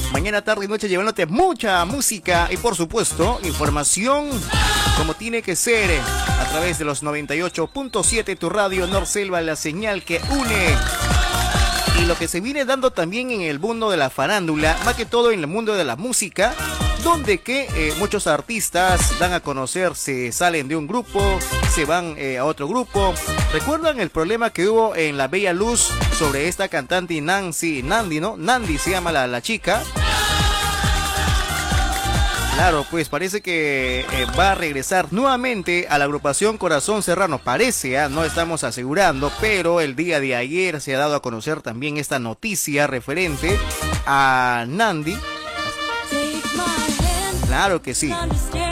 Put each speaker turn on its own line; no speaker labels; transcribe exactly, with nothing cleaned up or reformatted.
Mañana, tarde y noche llevándote mucha música y por supuesto información como tiene que ser a través de los noventa y ocho punto siete, tu radio Norselva, la señal que une. Y lo que se viene dando también en el mundo de la farándula, más que todo en el mundo de la música, donde que eh, muchos artistas dan a conocer, se salen de un grupo, se van eh, a otro grupo. ¿Recuerdan el problema que hubo en La Bella Luz sobre esta cantante Nancy, Nandy, ¿no? Nandy se llama la, la chica. Claro, pues parece que eh, va a regresar nuevamente a la agrupación Corazón Serrano. Parece, ¿eh? No estamos asegurando, pero el día de ayer se ha dado a conocer también esta noticia referente a Nandy. Claro que sí.